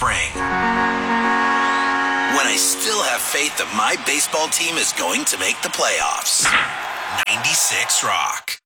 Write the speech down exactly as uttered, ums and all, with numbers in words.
spring. When I still have faith that my baseball team is going to make the playoffs. ninety-six Rock.